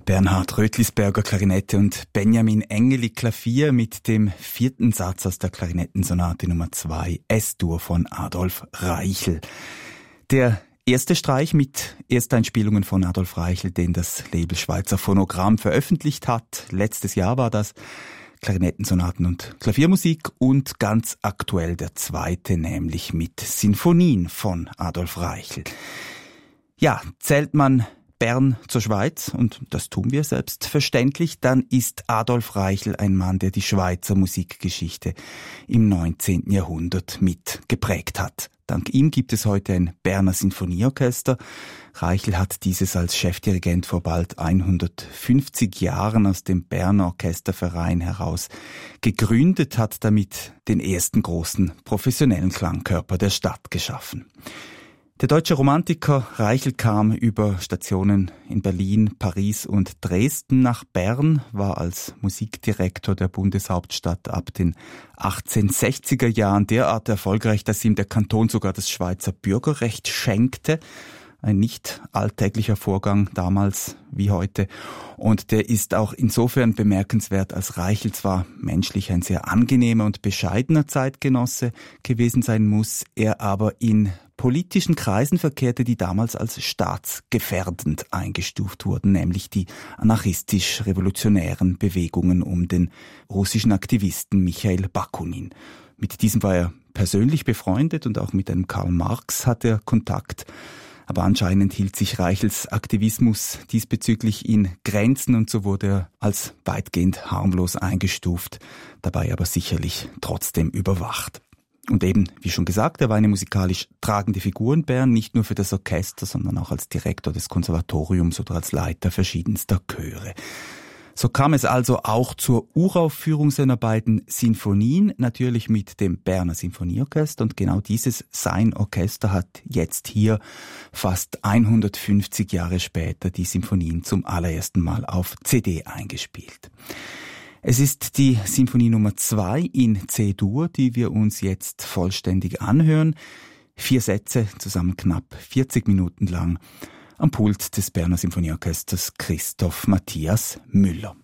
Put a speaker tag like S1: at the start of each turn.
S1: Bernhard Rötlisberger Klarinette und Benjamin Engeli Klavier mit dem 4. Satz aus der Klarinettensonate Nummer 2 S-Dur von Adolf Reichel. Der erste Streich mit Ersteinspielungen von Adolf Reichel, den das Label Schweizer Phonogramm veröffentlicht hat. Letztes Jahr war das. Klarinettensonaten und Klaviermusik und ganz aktuell der zweite, nämlich mit Sinfonien von Adolf Reichel. Ja, zählt man Bern zur Schweiz, und das tun wir selbstverständlich, dann ist Adolf Reichel ein Mann, der die Schweizer Musikgeschichte im 19. Jahrhundert mit geprägt hat. Dank ihm gibt es heute ein Berner Sinfonieorchester. Reichel hat dieses als Chefdirigent vor bald 150 Jahren aus dem Berner Orchesterverein heraus gegründet, hat damit den ersten großen professionellen Klangkörper der Stadt geschaffen. Der deutsche Romantiker Reichel kam über Stationen in Berlin, Paris und Dresden nach Bern, war als Musikdirektor der Bundeshauptstadt ab den 1860er Jahren derart erfolgreich, dass ihm der Kanton sogar das Schweizer Bürgerrecht schenkte. Ein nicht alltäglicher Vorgang damals wie heute. Und der ist auch insofern bemerkenswert, als Reichel zwar menschlich ein sehr angenehmer und bescheidener Zeitgenosse gewesen sein muss, er aber in politischen Kreisen verkehrte, die damals als staatsgefährdend eingestuft wurden, nämlich die anarchistisch-revolutionären Bewegungen um den russischen Aktivisten Michail Bakunin. Mit diesem war er persönlich befreundet und auch mit einem Karl Marx hatte er Kontakt. Aber anscheinend hielt sich Reichels Aktivismus diesbezüglich in Grenzen und so wurde er als weitgehend harmlos eingestuft, dabei aber sicherlich trotzdem überwacht. Und eben, wie schon gesagt, er war eine musikalisch tragende Figur in Bern, nicht nur für das Orchester, sondern auch als Direktor des Konservatoriums oder als Leiter verschiedenster Chöre. So kam es also auch zur Uraufführung seiner beiden Sinfonien, natürlich mit dem Berner Sinfonieorchester, und genau dieses, sein Orchester, hat jetzt hier fast 150 Jahre später die Sinfonien zum allerersten Mal auf CD eingespielt. Es ist die Sinfonie Nummer 2 in C-Dur, die wir uns jetzt vollständig anhören. 4 Sätze, zusammen knapp 40 Minuten lang. Am Pult des Berner Sinfonieorchesters Christoph Matthias Müller.